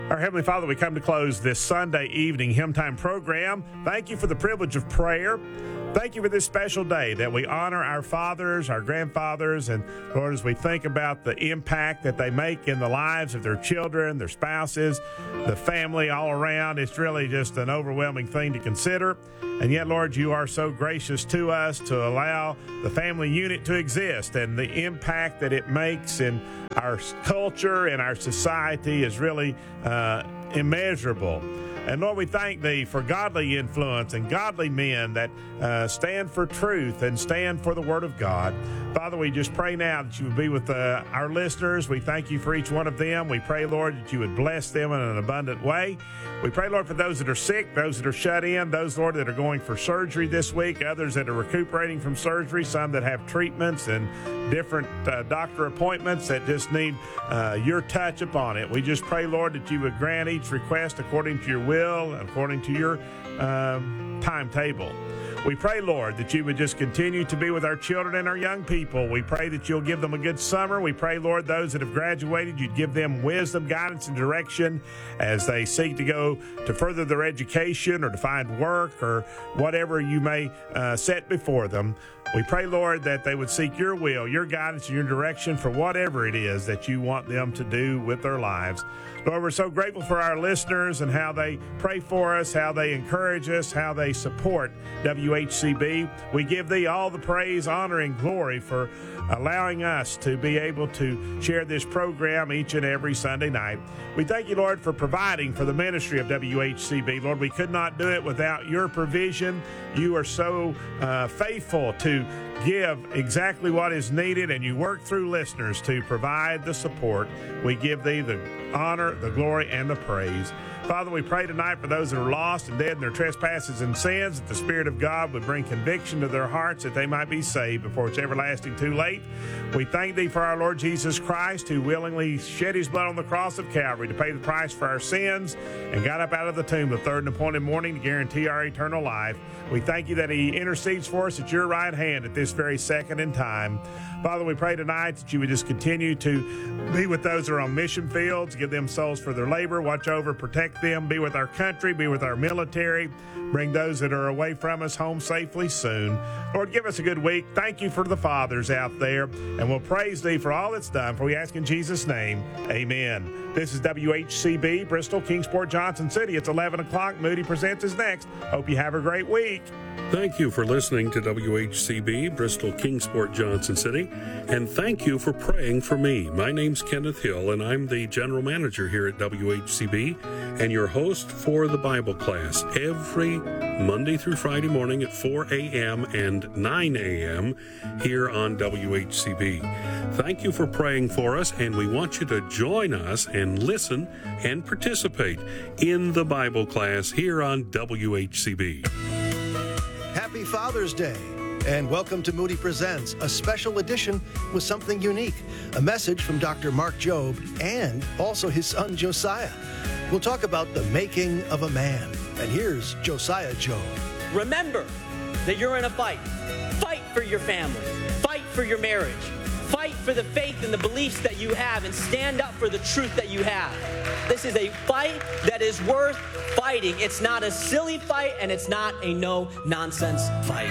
Our Heavenly Father, we come to close this Sunday evening Hymn Time program. Thank you for the privilege of prayer. Thank you for this special day that we honor our fathers, our grandfathers, and Lord, as we think about the impact that they make in the lives of their children, their spouses, the family all around, it's really just an overwhelming thing to consider. And yet, Lord, you are so gracious to us to allow the family unit to exist, and the impact that it makes in our culture and our society is really immeasurable. And Lord, we thank Thee for godly influence and godly men that stand for truth and stand for the Word of God. Father, we just pray now that You would be with our listeners. We thank You for each one of them. We pray, Lord, that You would bless them in an abundant way. We pray, Lord, for those that are sick, those that are shut in, those, Lord, that are going for surgery this week, others that are recuperating from surgery, some that have treatments and different doctor appointments that just need Your touch upon it. We just pray, Lord, that You would grant each request according to Your will, according to Your timetable. We pray, Lord, that You would just continue to be with our children and our young people. We pray that You'll give them a good summer. We pray, Lord, those that have graduated, You'd give them wisdom, guidance, and direction as they seek to go to further their education or to find work or whatever You may set before them. We pray, Lord, that they would seek Your will, Your guidance, and Your direction for whatever it is that You want them to do with their lives. Lord, we're so grateful for our listeners and how they pray for us, how they encourage us, how they support WHCB. We give Thee all the praise, honor, and glory for allowing us to be able to share this program each and every Sunday night. We thank You, Lord, for providing for the ministry of WHCB. Lord, we could not do it without Your provision. You are so faithful to give exactly what is needed, and You work through listeners to provide the support. We give Thee the honor, the glory, and the praise. Father, we pray tonight for those that are lost and dead in their trespasses and sins, that the Spirit of God would bring conviction to their hearts that they might be saved before it's everlasting too late. We thank Thee for our Lord Jesus Christ, who willingly shed His blood on the cross of Calvary to pay the price for our sins and got up out of the tomb the third and appointed morning to guarantee our eternal life. We thank You that He intercedes for us at Your right hand at this very second in time. Father, we pray tonight that You would just continue to be with those that are on mission fields, give them souls for their labor, watch over, protect them, be with our country, be with our military, bring those that are away from us home safely soon. Lord, give us a good week. Thank You for the fathers out there, and we'll praise Thee for all that's done, for we ask in Jesus' name, amen. This is WHCB, Bristol, Kingsport, Johnson City. It's 11 o'clock. Moody Presents is next. Hope you have a great week. Thank you for listening to WHCB, Bristol, Kingsport, Johnson City, and thank you for praying for me. My name's Kenneth Hill, and I'm the General Manager here at WHCB and your host for the Bible class every Monday through Friday morning at 4 a.m. and 9 a.m. here on WHCB. Thank you for praying for us, and we want you to join us and listen and participate in the Bible class here on WHCB. Happy Father's Day, and welcome to Moody Presents, a special edition with something unique, a message from Dr. Mark Jobe and also his son Josiah. We'll talk about the making of a man, and here's Josiah Jobe. Remember that you're in a fight. Fight for your family. Fight for your marriage. Fight for the faith and the beliefs that you have, and stand up for the truth that you have. This is a fight that is worth fighting. It's not a silly fight, and it's not a no-nonsense fight.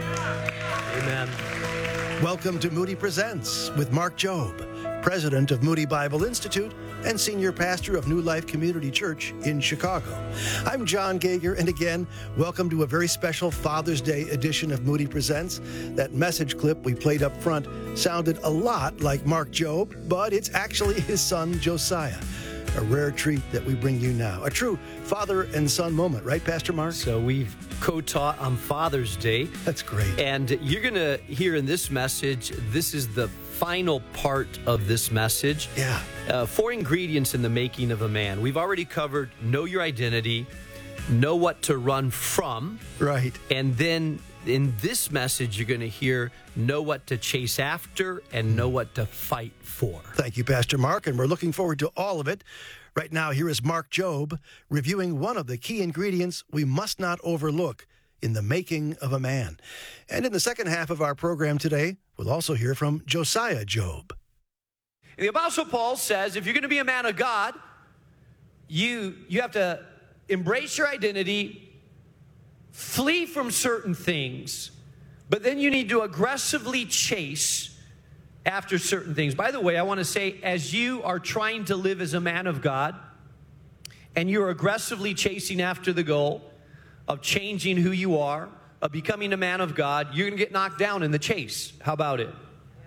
Amen. Welcome to Moody Presents with Mark Jobe, president of Moody Bible Institute and senior pastor of New Life Community Church in Chicago. I'm John Gager, and again, welcome to a very special Father's Day edition of Moody Presents. That message clip we played up front sounded a lot like Mark Jobe, but it's actually his son, Josiah. A rare treat that we bring you now. A true father and son moment, right, Pastor Mark? So we've co-taught on Father's Day. That's great. And you're going to hear in this message, this is the final part of this message. Yeah. 4 ingredients in the making of a man. We've already covered know your identity, know what to run from. Right. And then in this message, you're going to hear know what to chase after and know what to fight for. Thank you, Pastor Mark, and we're looking forward to all of it. Right now, here is Mark Jobe reviewing one of the key ingredients we must not overlook in the making of a man. And in the second half of our program today, we'll also hear from Josiah Jobe. The Apostle Paul says, if you're going to be a man of God, you have to embrace your identity, flee from certain things, but then you need to aggressively chase after certain things. By the way, I want to say, as you are trying to live as a man of God, and you're aggressively chasing after the goal of changing who you are, of becoming a man of God, you're going to get knocked down in the chase. How about it?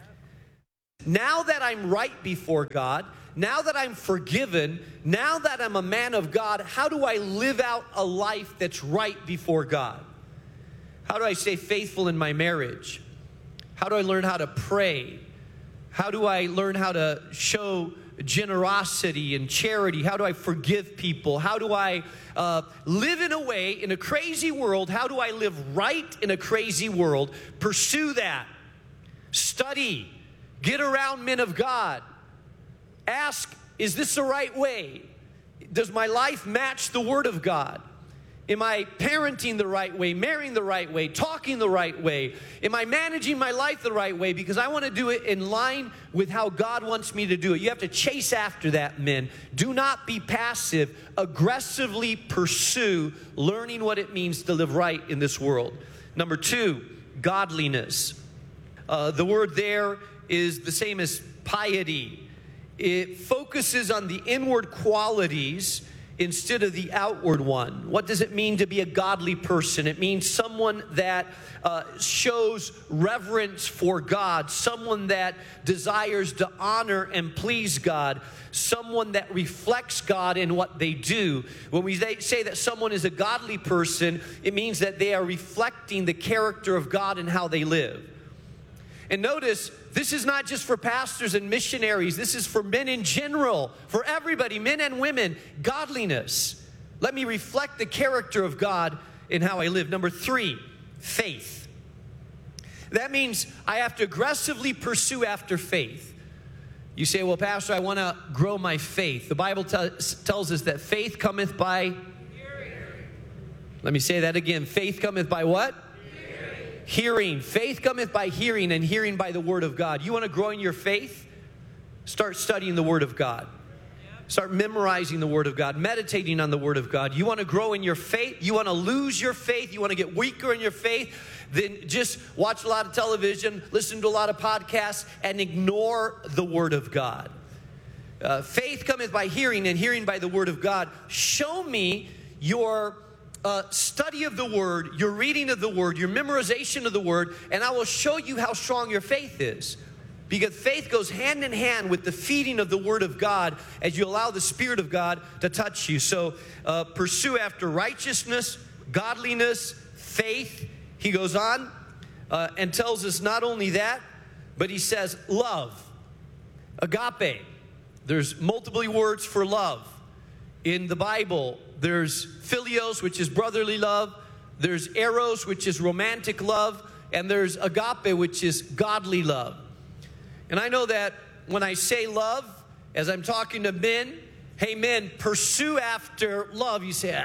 Now that I'm right before God, now that I'm forgiven, now that I'm a man of God, how do I live out a life that's right before God? How do I stay faithful in my marriage? How do I learn how to pray? How do I learn how to show generosity and charity? How do I forgive people? How do I live in a way, in a crazy world? How do I live right in a crazy world? Pursue that. Study. Get around men of God. Ask, is this the right way? Does my life match the Word of God? Am I parenting the right way, marrying the right way, talking the right way? Am I managing my life the right way? Because I want to do it in line with how God wants me to do it. You have to chase after that, men. Do not be passive. Aggressively pursue learning what it means to live right in this world. Number 2, godliness. The word there is the same as piety. It focuses on the inward qualities instead of the outward one. What does it mean to be a godly person? It means someone that shows reverence for God, someone that desires to honor and please God, someone that reflects God in what they do. When we say that someone is a godly person, it means that they are reflecting the character of God in how they live. And notice, this is not just for pastors and missionaries. This is for men in general, for everybody, men and women. Godliness. Let me reflect the character of God in how I live. Number 3, faith. That means I have to aggressively pursue after faith. You say, well, Pastor, I want to grow my faith. The Bible tells us that faith cometh by hearing. Let me say that again. Faith cometh by what? Hearing. Faith cometh by hearing, and hearing by the Word of God. You want to grow in your faith? Start studying the Word of God. Start memorizing the Word of God, meditating on the Word of God. You want to grow in your faith? You want to lose your faith? You want to get weaker in your faith? Then just watch a lot of television, listen to a lot of podcasts, and ignore the Word of God. Faith cometh by hearing, and hearing by the Word of God. Show me your study of the Word, your reading of the Word, your memorization of the Word, and I will show you how strong your faith is. Because faith goes hand in hand with the feeding of the Word of God as you allow the Spirit of God to touch you. So pursue after righteousness, godliness, faith. He goes on and tells us not only that, but he says love, agape. There's multiple words for love in the Bible. There's philios, which is brotherly love. There's eros, which is romantic love. And there's agape, which is godly love. And I know that when I say love, as I'm talking to men, hey men, pursue after love. You say,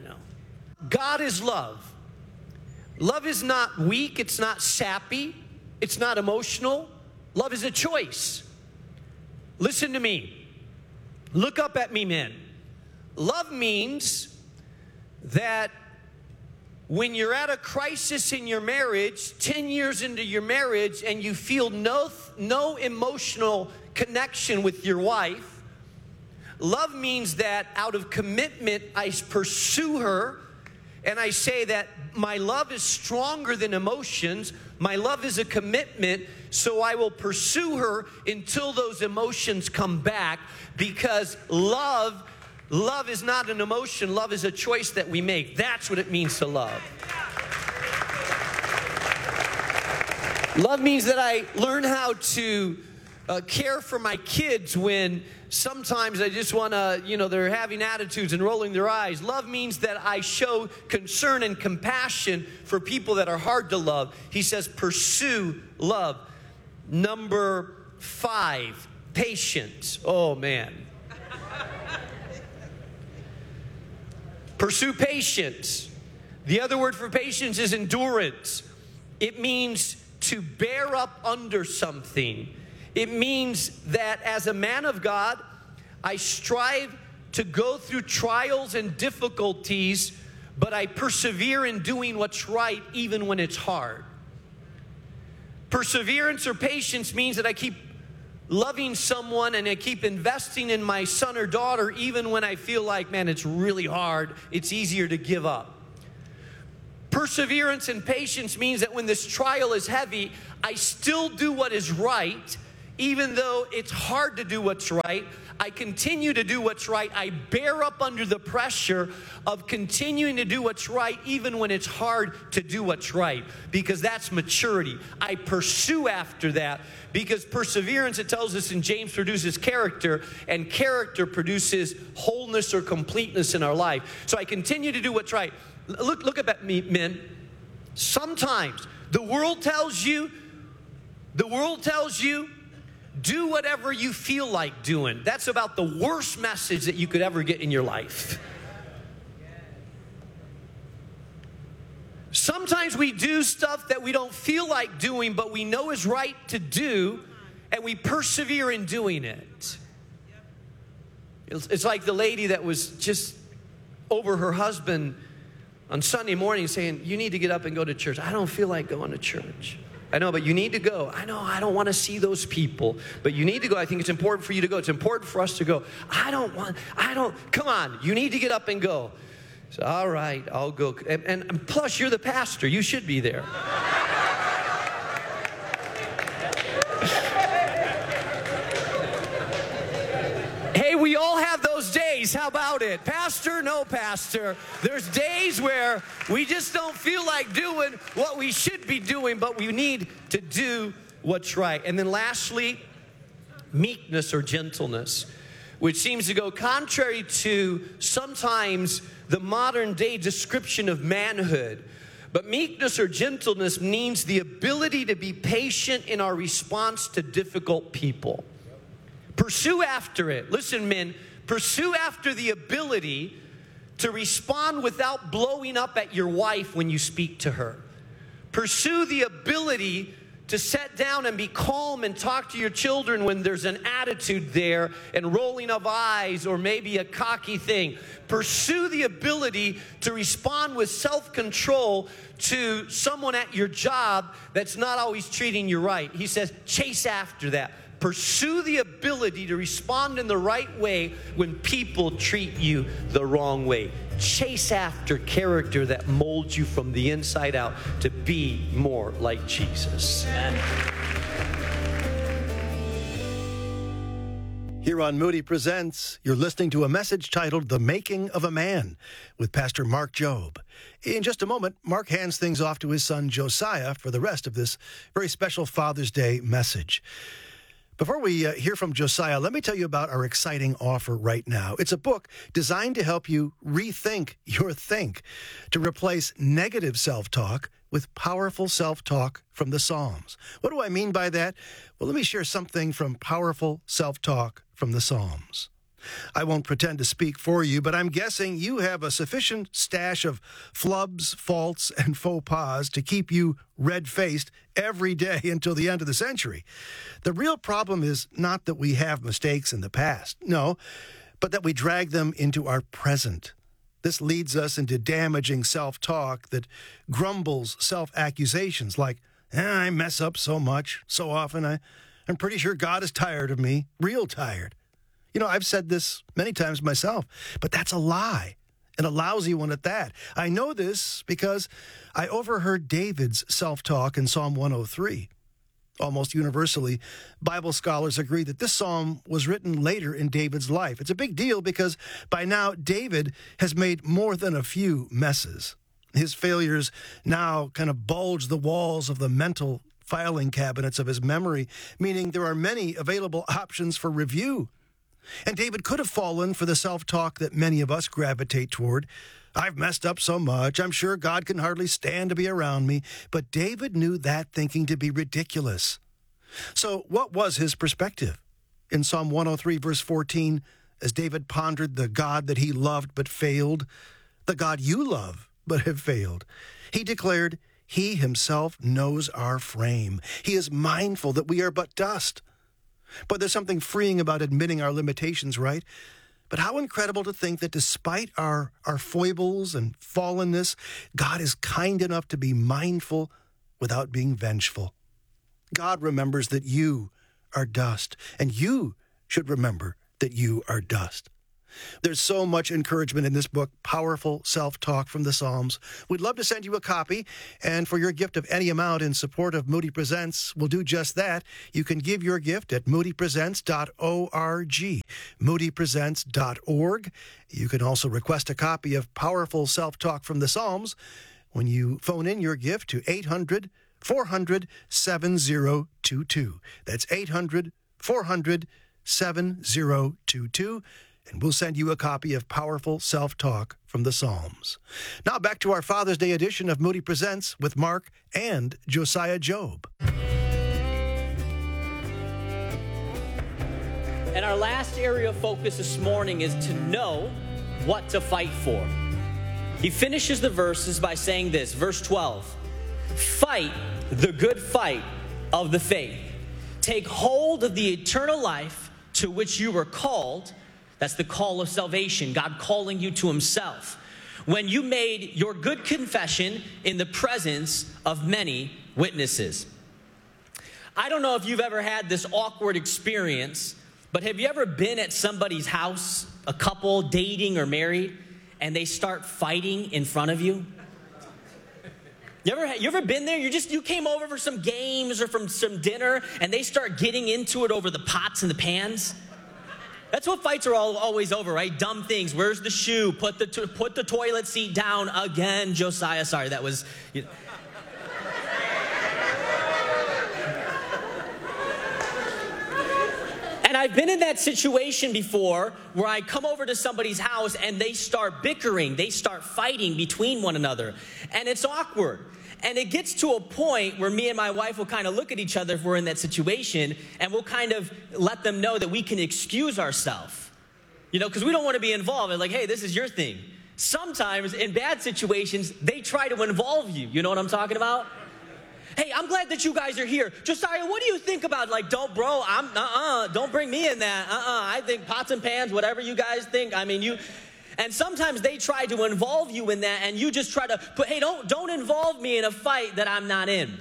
God is love. Love is not weak. It's not sappy. It's not emotional. Love is a choice. Listen to me. Look up at me, men. Love means that when you're at a crisis in your marriage, 10 years into your marriage, and you feel no emotional connection with your wife, love means that out of commitment, I pursue her, and I say that my love is stronger than emotions. My love is a commitment, so I will pursue her until those emotions come back, because love is not an emotion. Love is a choice that we make. That's what it means to love. Love means that I learn how to care for my kids when sometimes I just want to, they're having attitudes and rolling their eyes. Love means that I show concern and compassion for people that are hard to love. He says, pursue love. Number 5, patience. Oh, man. Pursue patience. The other word for patience is endurance. It means to bear up under something. It means that as a man of God, I strive to go through trials and difficulties, but I persevere in doing what's right even when it's hard. Perseverance or patience means that I keep loving someone and I keep investing in my son or daughter even when I feel like, man, it's really hard. It's easier to give up. Perseverance and patience means that when this trial is heavy, I still do what is right, even though it's hard to do what's right. I continue to do what's right. I bear up under the pressure of continuing to do what's right, even when it's hard to do what's right, because that's maturity. I pursue after that, because perseverance, it tells us in James, produces character, and character produces wholeness or completeness in our life. So I continue to do what's right. Look at me, men. Sometimes the world tells you, do whatever you feel like doing. That's about the worst message that you could ever get in your life. Sometimes we do stuff that we don't feel like doing, but we know is right to do, and we persevere in doing it. It's like the lady that was just over her husband on Sunday morning saying, you need to get up and go to church. I don't feel like going to church. I know, but you need to go. I know, I don't want to see those people, but you need to go. I think it's important for you to go. It's important for us to go. Come on, you need to get up and go. So, all right, I'll go. And plus, you're the pastor. You should be there. Hey, we all have those days. How about it? Pastor, no pastor. There's days where we just don't feel like doing what we should be doing, but we need to do what's right. And then lastly, meekness or gentleness, which seems to go contrary to sometimes the modern day description of manhood. But meekness or gentleness means the ability to be patient in our response to difficult people. Pursue after it. Listen, men, pursue after the ability to respond without blowing up at your wife when you speak to her. Pursue the ability to sit down and be calm and talk to your children when there's an attitude there and rolling of eyes or maybe a cocky thing. Pursue the ability to respond with self-control to someone at your job that's not always treating you right. He says, chase after that. Pursue the ability to respond in the right way when people treat you the wrong way. Chase after character that molds you from the inside out to be more like Jesus. Here on Moody Presents, you're listening to a message titled The Making of a Man with Pastor Mark Jobe. In just a moment, Mark hands things off to his son Josiah for the rest of this very special Father's Day message. Before we hear from Josiah, let me tell you about our exciting offer right now. It's a book designed to help you rethink your think, to replace negative self-talk with powerful self-talk from the Psalms. What do I mean by that? Well, let me share something from powerful self-talk from the Psalms. I won't pretend to speak for you, but I'm guessing you have a sufficient stash of flubs, faults, and faux pas to keep you red-faced every day until the end of the century. The real problem is not that we have mistakes in the past, no, but that we drag them into our present. This leads us into damaging self-talk that grumbles self-accusations like, I mess up so much, so often, I'm pretty sure God is tired of me, real tired. You know, I've said this many times myself, but that's a lie, and a lousy one at that. I know this because I overheard David's self-talk in Psalm 103. Almost universally, Bible scholars agree that this psalm was written later in David's life. It's a big deal because by now David has made more than a few messes. His failures now kind of bulge the walls of the mental filing cabinets of his memory, meaning there are many available options for review. And David could have fallen for the self-talk that many of us gravitate toward. I've messed up so much, I'm sure God can hardly stand to be around me. But David knew that thinking to be ridiculous. So what was his perspective? In Psalm 103, verse 14, as David pondered the God that he loved but failed, the God you love but have failed, he declared, He himself knows our frame. He is mindful that we are but dust. But there's something freeing about admitting our limitations, right? But how incredible to think that despite our foibles and fallenness, God is kind enough to be mindful without being vengeful. God remembers that you are dust, and you should remember that you are dust. There's so much encouragement in this book, Powerful Self-Talk from the Psalms. We'd love to send you a copy, and for your gift of any amount in support of Moody Presents, we'll do just that. You can give your gift at moodypresents.org, moodypresents.org. You can also request a copy of Powerful Self-Talk from the Psalms when you phone in your gift to 800-400-7022. That's 800-400-7022. And we'll send you a copy of Powerful Self-Talk from the Psalms. Now back to our Father's Day edition of Moody Presents with Mark and Josiah Jobe. And our last area of focus this morning is to know what to fight for. He finishes the verses by saying this, verse 12, "Fight the good fight of the faith. Take hold of the eternal life to which you were called." That's the call of salvation, God calling you to himself. "When you made your good confession in the presence of many witnesses." I don't know if you've ever had this awkward experience, but have you ever been at somebody's house, a couple dating or married, and they start fighting in front of you? You ever been there? You came over for some games or from some dinner, and they start getting into it over the pots and the pans? That's what fights are always over, right? Dumb things. Where's the shoe? Put the toilet seat down again, Josiah. Sorry, that was... And I've been in that situation before where I come over to somebody's house and they start bickering. They start fighting between one another. And it's awkward. And it gets to a point where me and my wife will kind of look at each other if we're in that situation, and we'll kind of let them know that we can excuse ourselves. Because we don't want to be involved. They're like, hey, this is your thing. Sometimes in bad situations, they try to involve you. You know what I'm talking about? Hey, I'm glad that you guys are here. Josiah, what do you think about, don't bring me in that. I think pots and pans, whatever you guys think. And sometimes they try to involve you in that, and you just try to put, hey, don't involve me in a fight that I'm not in.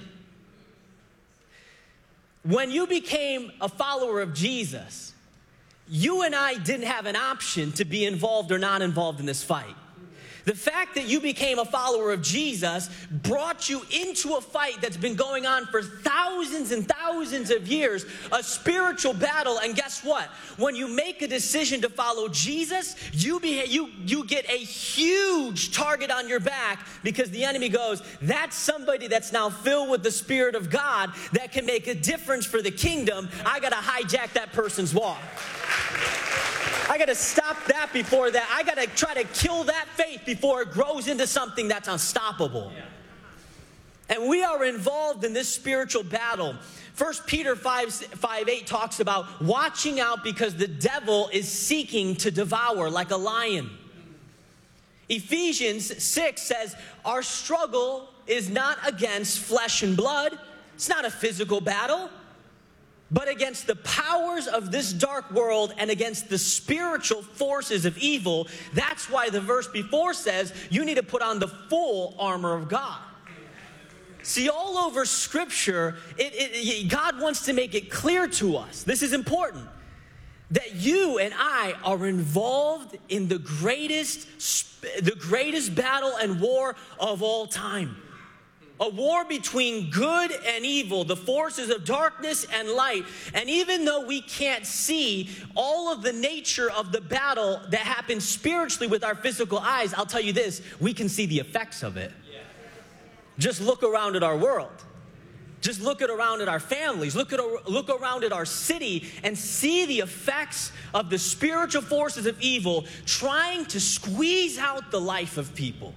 When you became a follower of Jesus, you and I didn't have an option to be involved or not involved in this fight. The fact that you became a follower of Jesus brought you into a fight that's been going on for thousands and thousands of years, a spiritual battle. And guess what? When you make a decision to follow Jesus, you get a huge target on your back, because the enemy goes, that's somebody that's now filled with the Spirit of God that can make a difference for the kingdom. I got to hijack that person's walk. I got to stop that before that. I got to try to kill that faith before it grows into something that's unstoppable. And we are involved in this spiritual battle. 1 Peter 5:8 talks about watching out because the devil is seeking to devour like a lion. Ephesians 6 says our struggle is not against flesh and blood. It's not a physical battle, but against the powers of this dark world and against the spiritual forces of evil. That's why the verse before says you need to put on the full armor of God. See, all over Scripture, God wants to make it clear to us, this is important, that you and I are involved in the greatest battle and war of all time. A war between good and evil, the forces of darkness and light. And even though we can't see all of the nature of the battle that happens spiritually with our physical eyes, I'll tell you this, we can see the effects of it. Just look around at our world. Just look around at our families. Look around at our city and see the effects of the spiritual forces of evil trying to squeeze out the life of people.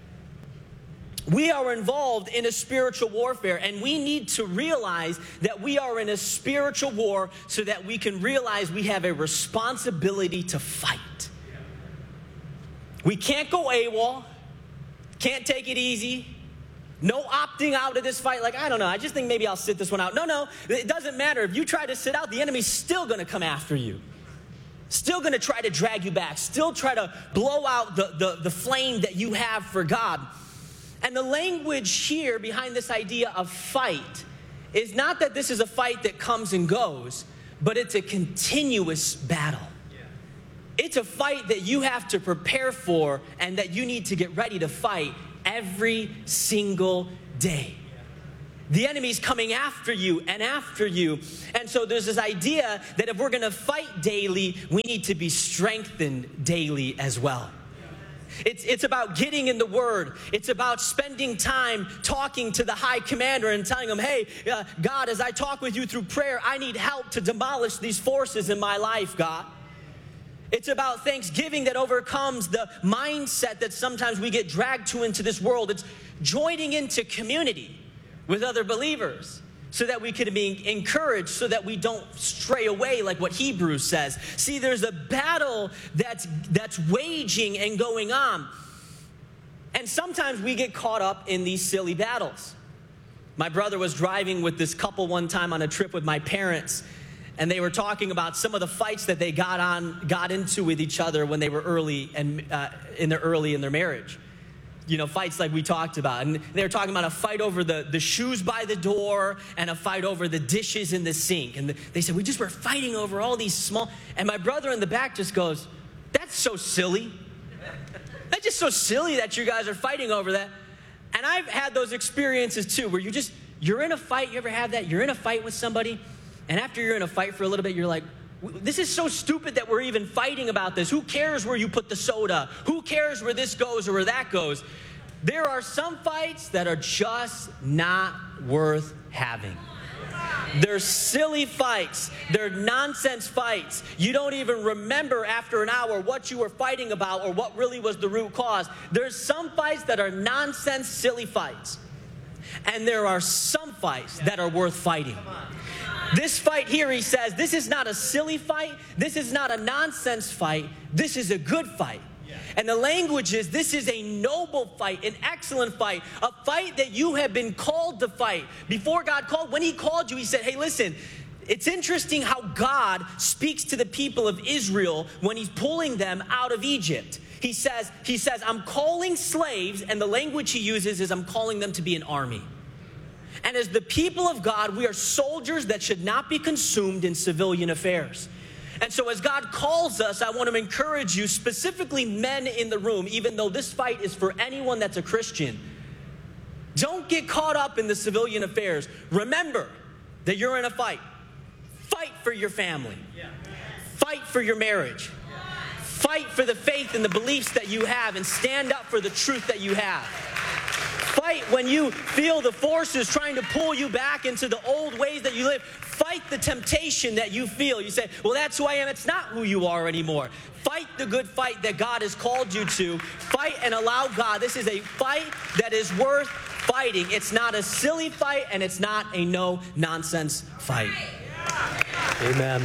We are involved in a spiritual warfare, and we need to realize that we are in a spiritual war so that we can realize we have a responsibility to fight. We can't go AWOL, can't take it easy, no opting out of this fight like, I don't know, I just think maybe I'll sit this one out. No, it doesn't matter. If you try to sit out, the enemy's still going to come after you. still going to try to drag you back, still try to blow out the flame that you have for God. And the language here behind this idea of fight is not that this is a fight that comes and goes, but it's a continuous battle. It's a fight that you have to prepare for and that you need to get ready to fight every single day. The enemy's coming after you and after you. And so there's this idea that if we're going to fight daily, we need to be strengthened daily as well. It's about getting in the Word. It's about spending time talking to the high commander and telling him, hey, God, as I talk with you through prayer, I need help to demolish these forces in my life, God. It's about thanksgiving that overcomes the mindset that sometimes we get dragged to into this world. It's joining into community with other believers so that we can be encouraged, so that we don't stray away like what Hebrews says. See, there's a battle that's waging and going on. And sometimes we get caught up in these silly battles. My brother was driving with this couple one time on a trip with my parents, and they were talking about some of the fights that they got into with each other when they were early in their marriage. You know, fights like we talked about. And they were talking about a fight over the shoes by the door and a fight over the dishes in the sink. And they said, we just were fighting over all these small... And my brother in the back just goes, that's so silly. That's just so silly that you guys are fighting over that. And I've had those experiences too, where you're in a fight. You ever have that? You're in a fight with somebody, and after you're in a fight for a little bit, you're like, this is so stupid that we're even fighting about this. Who cares where you put the soda? Who cares where this goes or where that goes? There are some fights that are just not worth having. They're silly fights. They're nonsense fights. You don't even remember after an hour what you were fighting about or what really was the root cause. There's some fights that are nonsense, silly fights. And there are some fights that are worth fighting. This fight here, he says, this is not a silly fight. This is not a nonsense fight. This is a good fight. And the language is, this is a noble fight, an excellent fight, a fight that you have been called to fight. Before God called, when he called you, he said, hey, listen, it's interesting how God speaks to the people of Israel when he's pulling them out of Egypt. He says, I'm calling slaves, and the language he uses is, I'm calling them to be an army. And as the people of God, we are soldiers that should not be consumed in civilian affairs. And so as God calls us, I want to encourage you, specifically men in the room, even though this fight is for anyone that's a Christian, don't get caught up in the civilian affairs. Remember that you're in a fight. Fight for your family. Fight for your marriage. Fight for the faith and the beliefs that you have, and stand up for the truth that you have. Fight when you feel the forces trying to pull you back into the old ways that you live. Fight the temptation that you feel. You say, well, that's who I am. It's not who you are anymore. Fight the good fight that God has called you to. Fight and allow God. This is a fight that is worth fighting. It's not a silly fight, and it's not a no-nonsense fight. Amen.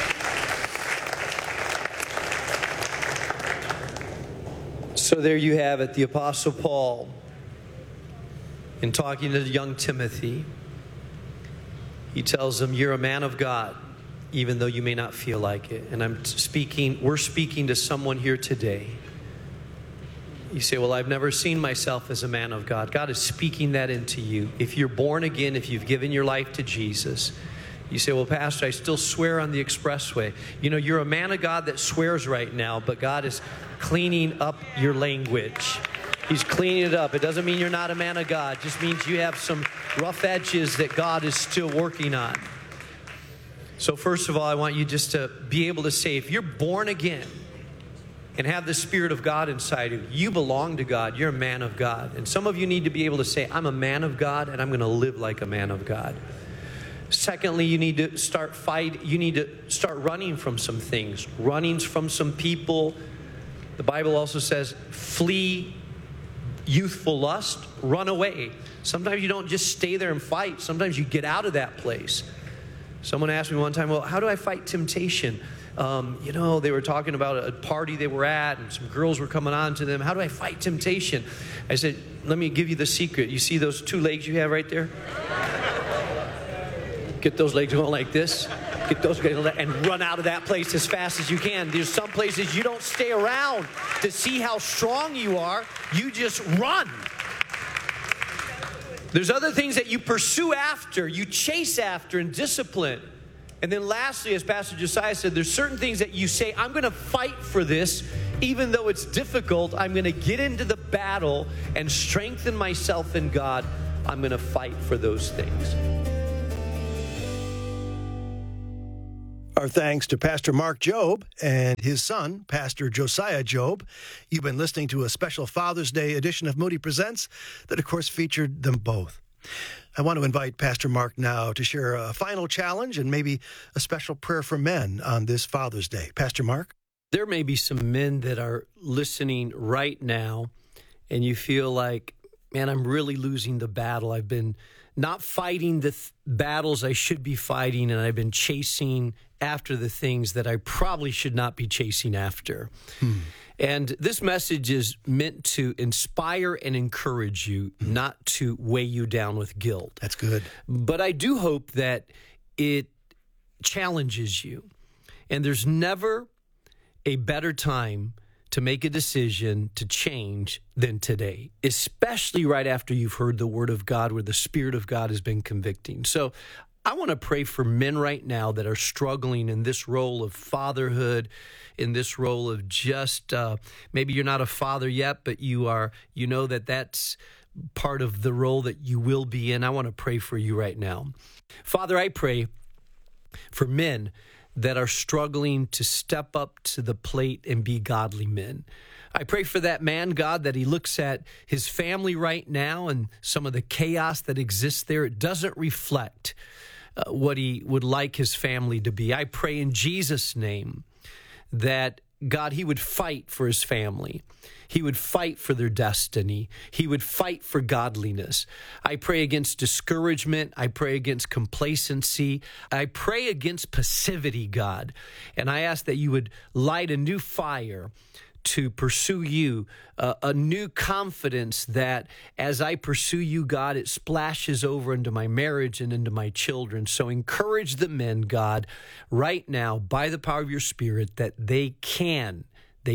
So there you have it, the Apostle Paul, in talking to young Timothy, he tells him, you're a man of God, even though you may not feel like it. And we're speaking to someone here today. You say, well, I've never seen myself as a man of God. God is speaking that into you. If you're born again, if you've given your life to Jesus, you say, well, Pastor, I still swear on the expressway. You know, you're a man of God that swears right now, but God is cleaning up your language. He's cleaning it up. It doesn't mean you're not a man of God. It just means you have some rough edges that God is still working on. So first of all, I want you just to be able to say, if you're born again and have the Spirit of God inside of you, you belong to God. You're a man of God. And some of you need to be able to say, I'm a man of God, and I'm going to live like a man of God. Secondly, you need to start running from some things, running from some people. The Bible also says, flee youthful lust, run away. Sometimes you don't just stay there and fight. Sometimes you get out of that place. Someone asked me one time, well, how do I fight temptation? They were talking about a party they were at, and some girls were coming on to them. How do I fight temptation? I said, let me give you the secret. You see those two legs you have right there? Get those legs going like this. get those and run out of that place as fast as you can. There's some places you don't stay around to see how strong you are. You just run. There's other things that you pursue after, you chase after in discipline. And then lastly, as Pastor Josiah said, there's certain things that you say, I'm going to fight for this. Even though it's difficult, I'm going to get into the battle and strengthen myself in God. I'm going to fight for those things. Our thanks to Pastor Mark Jobe and his son, Pastor Josiah Jobe. You've been listening to a special Father's Day edition of Moody Presents that, of course, featured them both. I want to invite Pastor Mark now to share a final challenge and maybe a special prayer for men on this Father's Day. Pastor Mark? There may be some men that are listening right now, and you feel like, man, I'm really losing the battle. I've been not fighting the battles I should be fighting, and I've been chasing after the things that I probably should not be chasing after. And this message is meant to inspire and encourage you, not to weigh you down with guilt. That's good. But I do hope that it challenges you. And there's never a better time to make a decision to change than today, especially right after you've heard the Word of God, where the Spirit of God has been convicting. So I want to pray for men right now that are struggling in this role of fatherhood, in this role of just, maybe you're not a father yet, but you are, you know that that's part of the role that you will be in. I want to pray for you right now. Father, I pray for men that are struggling to step up to the plate and be godly men. I pray for that man, God, that he looks at his family right now and some of the chaos that exists there. It doesn't reflect what he would like his family to be. I pray in Jesus' name that, God, he would fight for his family. He would fight for their destiny. He would fight for godliness. I pray against discouragement. I pray against complacency. I pray against passivity, God. And I ask that you would light a new fire to pursue you, a new confidence that as I pursue you, God, it splashes over into my marriage and into my children. So encourage the men, God, right now by the power of your Spirit that they can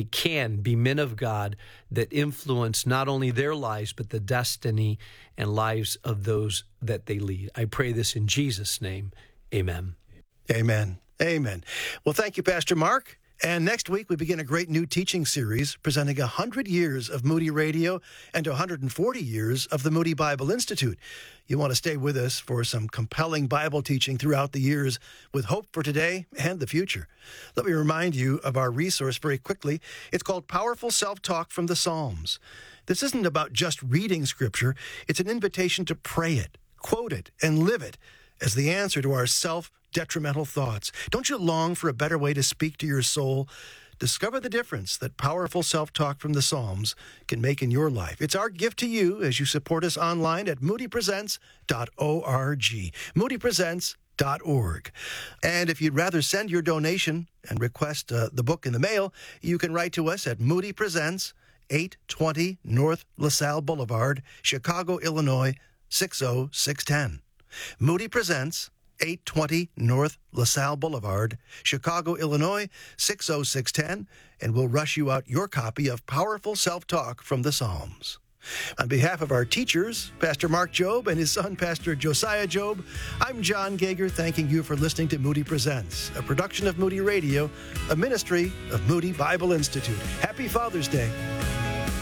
be men of God that influence not only their lives, but the destiny and lives of those that they lead. I pray this in Jesus' name. Amen. Amen. Amen. Well, thank you, Pastor Mark. And next week, we begin a great new teaching series presenting 100 years of Moody Radio and 140 years of the Moody Bible Institute. You want to stay with us for some compelling Bible teaching throughout the years with hope for today and the future. Let me remind you of our resource very quickly. It's called Powerful Self-Talk from the Psalms. This isn't about just reading Scripture. It's an invitation to pray it, quote it, and live it as the answer to our self-detrimental thoughts. Don't you long for a better way to speak to your soul? Discover the difference that powerful self-talk from the Psalms can make in your life. It's our gift to you as you support us online at moodypresents.org. moodypresents.org. And if you'd rather send your donation and request the book in the mail, you can write to us at Moody Presents, 820 North LaSalle Boulevard, Chicago, Illinois, 60610. Moody Presents, 820 North LaSalle Boulevard, Chicago, Illinois, 60610, and we'll rush you out your copy of Powerful Self-Talk from the Psalms. On behalf of our teachers, Pastor Mark Jobe and his son, Pastor Josiah Jobe, I'm John Gager, thanking you for listening to Moody Presents, a production of Moody Radio, a ministry of Moody Bible Institute. Happy Father's Day.